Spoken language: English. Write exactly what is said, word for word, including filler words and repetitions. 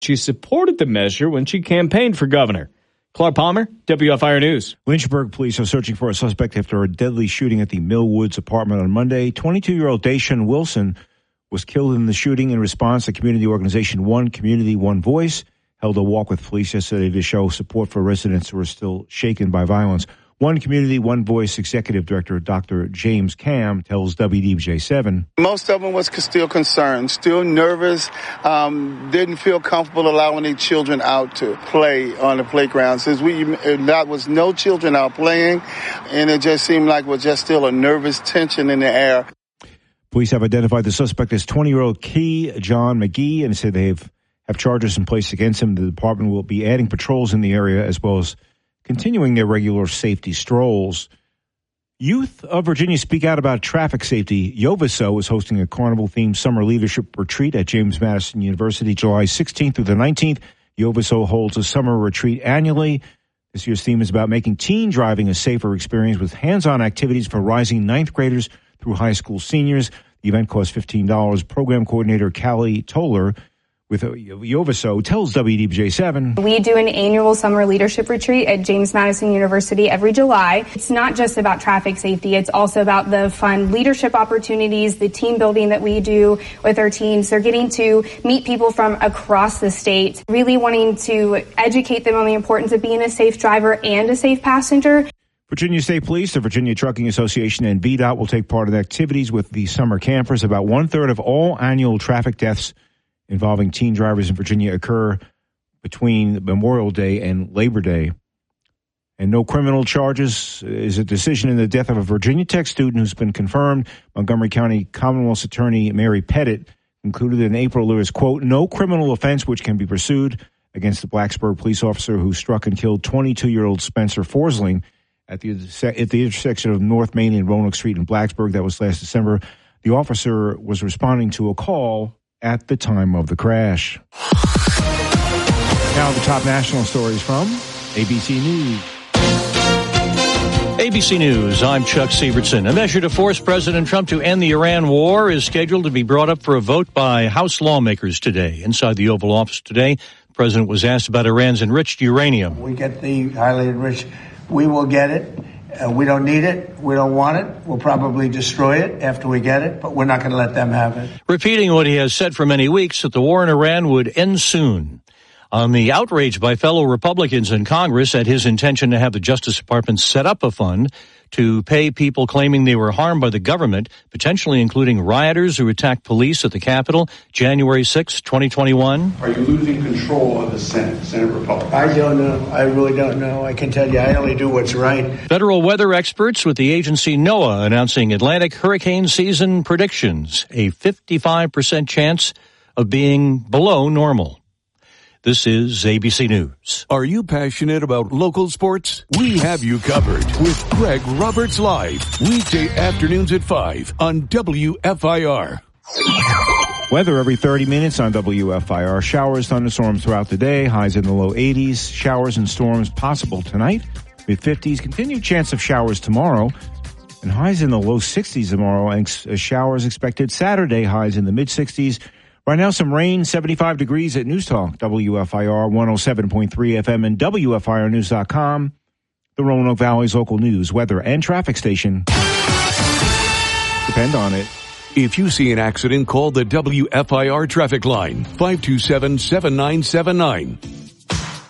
She supported the measure when she campaigned for governor. Clark Palmer, W F I R News. Lynchburg police are searching for a suspect after a deadly shooting at the Millwoods apartment on Monday. twenty-two-year-old Dayshawn Wilson was killed in the shooting. In response, the community organization One Community, One Voice held a walk with police yesterday to show support for residents who are still shaken by violence. One Community, One Voice Executive Director Doctor James Cam tells W D B J seven. Most of them was still concerned, still nervous, um, didn't feel comfortable allowing their children out to play on the playground. Since we, there was no children out playing, and it just seemed like it was just still a nervous tension in the air. Police have identified the suspect as twenty-year-old Key John McGee and said they have, have charges in place against him. The department will be adding patrols in the area as well as continuing their regular safety strolls. Youth of Virginia speak out about traffic safety. Yoviso is hosting a carnival-themed summer leadership retreat at James Madison University July sixteenth through the nineteenth. Yoviso holds a summer retreat annually. This year's theme is about making teen driving a safer experience with hands-on activities for rising ninth graders through high school seniors. The event costs fifteen dollars. Program coordinator Callie Toller with Yoviso tells W D B J seven. We do an annual summer leadership retreat at James Madison University every July. It's not just about traffic safety. It's also about the fun leadership opportunities, the team building that we do with our teams. They're getting to meet people from across the state, really wanting to educate them on the importance of being a safe driver and a safe passenger. Virginia State Police, the Virginia Trucking Association, and V DOT will take part in activities with the summer campers. About one-third of all annual traffic deaths involving teen drivers in Virginia occur between Memorial Day and Labor Day. And no criminal charges is a decision in the death of a Virginia Tech student who's been confirmed. Montgomery County Commonwealth's Attorney Mary Pettit concluded in April there is, quote, no criminal offense which can be pursued against the Blacksburg police officer who struck and killed twenty-two-year-old Spencer Forsling at the, at the intersection of North Main and Roanoke Street in Blacksburg. That was last December. The officer was responding to a call at the time of the crash. Now the top national stories from A B C News. A B C News, I'm Chuck Sievertson. A measure to force President Trump to end the Iran war is scheduled to be brought up for a vote by House lawmakers today. Inside the Oval Office today, the president was asked about Iran's enriched uranium. We get the highly enriched. We will get it. Uh, we don't need it. We don't want it. We'll probably destroy it after we get it, but we're not going to let them have it. Repeating what he has said for many weeks, that the war in Iran would end soon. On the outrage by fellow Republicans in Congress at his intention to have the Justice Department set up a fund to pay people claiming they were harmed by the government, potentially including rioters who attacked police at the Capitol January sixth, twenty twenty-one. Are you losing control of the Senate, Senate Republicans? I don't know. I really don't know. I can tell you I only do what's right. Federal weather experts with the agency NOAA announcing Atlantic hurricane season predictions, a fifty-five percent chance of being below normal. This is A B C News. Are you passionate about local sports? We have you covered with Greg Roberts Live, weekday afternoons at five on W F I R. Weather every thirty minutes on W F I R. Showers, thunderstorms throughout the day. Highs in the low eighties. Showers and storms possible tonight. mid fifties. Continued chance of showers tomorrow. And highs in the low sixties tomorrow. And showers expected Saturday. Highs in the mid sixties. Right now, some rain, seventy-five degrees at News Talk, W F I R one oh seven point three F M and W F I R news dot com, the Roanoke Valley's local news, weather, and traffic station. Depend on it. If you see an accident, call the W F I R traffic line, five two seven, seven nine seven nine.